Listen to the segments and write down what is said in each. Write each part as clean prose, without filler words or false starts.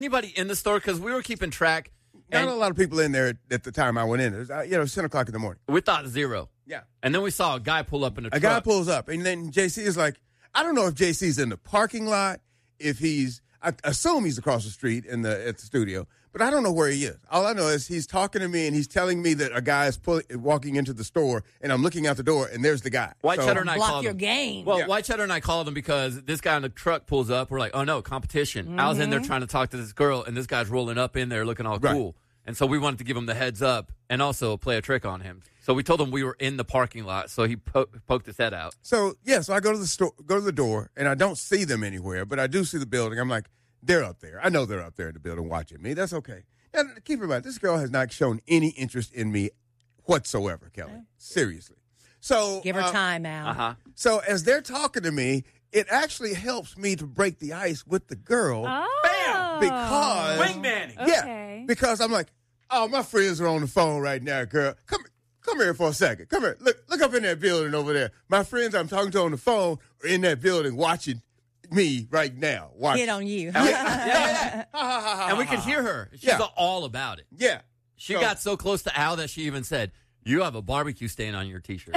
anybody in the store? Because we were keeping track. Not a lot of people in there at the time I went in. It was, 10 o'clock in the morning. We thought 0. Yeah. And then we saw a guy pull up in a truck. A guy pulls up, and then JC is like, I don't know if JC's in the parking lot, I assume he's across the street at the studio, but I don't know where he is. All I know is he's talking to me, and he's telling me that a guy is walking into the store, and I'm looking out the door, and there's the guy. White Cheddar and I block called your him. game. Well, Yeah. White Cheddar and I called him because this guy in the truck pulls up. We're like, oh, no, competition. I was in there trying to talk to this girl, and this guy's rolling up in there looking all Right. cool. And so we wanted to give him the heads up and also play a trick on him. So we told him we were in the parking lot, so he poked his head out. So I go to the door, and I don't see them anywhere, but I do see the building. I'm like, they're up there. I know they're up there in the building watching me. That's okay. And keep in mind, this girl has not shown any interest in me whatsoever, Kelly. Seriously. So Give her time out. Uh-huh. So as they're talking to me, it actually helps me to break the ice with the girl. Oh. Because Wingmanning. Yeah, Okay. because I'm like, oh, my friends are on the phone right now, girl. Come here for a second. Come here. Look up in that building over there. My friends I'm talking to on the phone are in that building watching me right now. Hit on you. Yeah. And we could hear her. She's Yeah. all about it. Yeah. She got so close to Al that she even said, you have a barbecue stain on your T-shirt.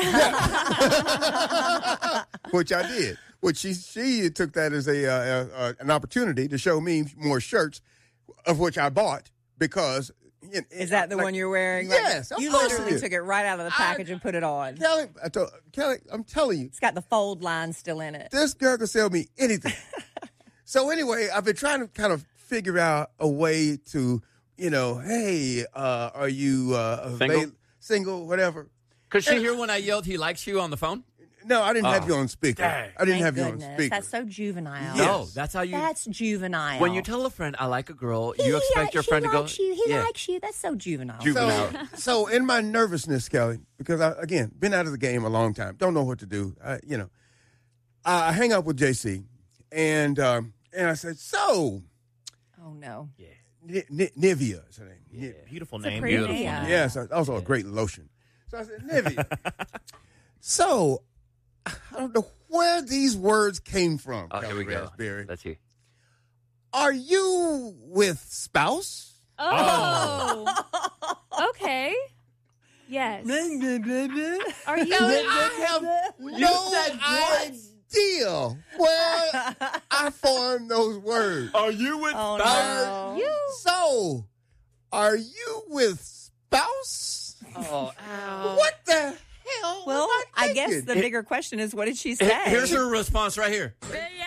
Which I did. Which she took that as an opportunity to show me more shirts, of which I bought because. Is that the one you're wearing? Yes, Right? of You course literally it is. took it right out of the package and put it on. Kelly, I'm telling you, It's got the fold line still in it. this girl can sell me anything. So anyway, I've been trying to kind of figure out a way to, hey, are you single, whatever. Could she hear when I yelled he likes you on the phone? No, I didn't have you on speaker. Dang. I didn't Thank have you on goodness. speaker. That's so juvenile. Yes. No, that's how you. That's juvenile. When you tell a friend, I like a girl, you expect your friend to go. He likes you. That's so juvenile. So in my nervousness, Kelly, because I, again, been out of the game a long time, don't know what to do. I hang up with JC, and I said, so. Oh no. Yeah. Nivea is her name. Yeah, beautiful It's a name. pretty Beautiful. name. Yeah. Yes, also a great lotion. So I said, Nivea. So I don't know where these words came from. Oh, here we go. Raspberry. That's you. Are you with spouse? Oh. Okay. Yes. Are you? I have no idea where I formed those words. Are you with Oh no. So, are you with spouse? Oh, Al. What the hell? Well, was I guess thinking? the bigger question is, what did she say? Here's her response right here.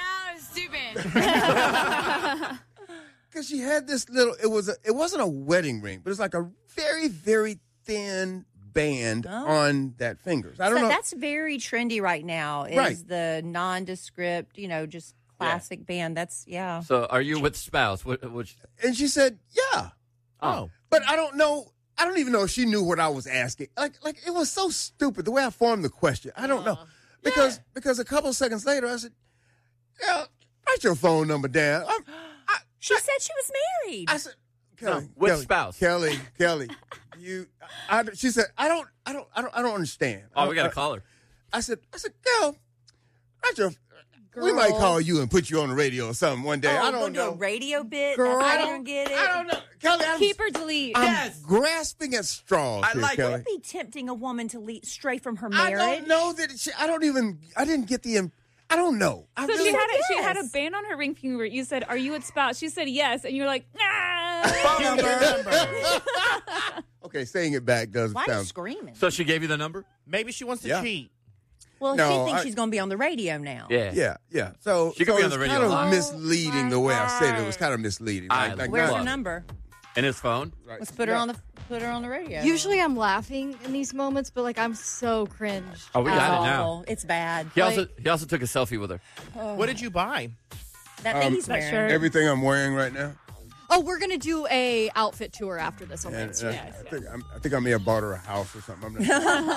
Because she had this little. It wasn't a wedding ring, but it's like a very, very thin band on that finger. I don't know. That's very trendy right now. Is Right. the nondescript, just classic band. That's So, are you with spouse? Which? And she said, "Yeah." Oh. But I don't know. I don't even know if she knew what I was asking. Like it was so stupid the way I formed the question. I don't know because a couple of seconds later I said, "Yeah, write your phone number down." she said she was married. I said, "Kelly, No, with Kelly, spouse." Kelly, she said, I don't understand." Oh, we got to call her. I said, girl, write your. We might call you and put you on the radio or something one day. I don't do know. a radio bit. Girl, I don't get it. I don't know. Kelly, Keep or delete. I'm grasping at straws I here, like it. Kelly. Would be tempting a woman to stray from her I marriage. don't know that I didn't get the. I don't know. So she Yes. had a band on her ring finger. You said, "Are you with spouse?" She said, "Yes," and you're like, "Nah." Phone number. Okay, saying it back does Why are you sound. screaming? So she gave you the number? Maybe she wants to Yeah. cheat. Well, No, she thinks I- she's going to be on the radio now. Yeah. Yeah. So She could be on it's the radio kind a lot. of misleading the way I said it. It was kind of misleading. I Where's love her it. number? In his phone? Right. Let's put her on the radio. Usually I'm laughing in these moments, but I'm so cringe. Oh, we got it now. Oh, it's bad. He also took a selfie with her. What did you buy? That thing he's wearing. shirt. Everything I'm wearing right now. Oh, we're gonna do a outfit tour after this on And, Instagram. I think I may have bought her a house or something. I'm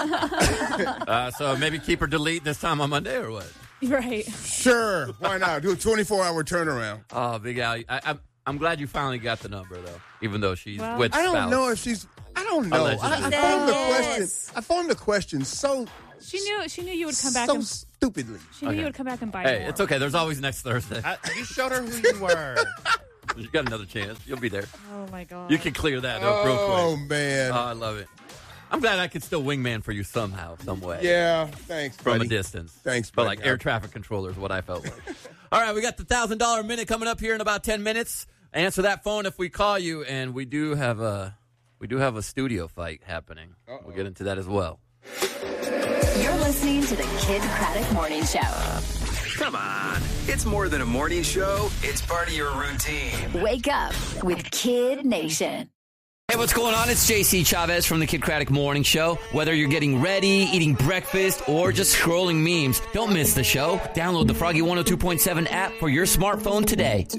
not So maybe keep or delete this time on Monday or what? Right. sure. Why not? Do a 24-hour turnaround. Oh, Big Al, I'm glad you finally got the number, though, even though she's Well, with I don't spouse. know if she's. I don't know. Allegedly. I formed the question. Yes. I formed the question so She knew you would come back so and stupidly. she knew you would come back and buy Hey, more. it's okay. There's always next Thursday. You showed her who you were. You got another chance. You'll be there. Oh my god. You can clear that up real Oh, quick. man. Oh, I love it. I'm glad I could still wingman for you somehow, some way. Yeah, thanks, From buddy. a distance. Thanks, But buddy. like air traffic controller is what I felt like. All right, we got the $1,000 minute coming up here in about 10 minutes. Answer that phone if we call you, and we do have a studio fight happening. We'll get into that as well. You're listening to the Kid Craddock Morning Show. Come on. It's more than a morning show. It's part of your routine. Wake up with Kid Nation. Hey, what's going on? It's JC Chavez from the Kid Craddock Morning Show. Whether you're getting ready, eating breakfast, or just scrolling memes, don't miss the show. Download the Froggy 102.7 app for your smartphone today.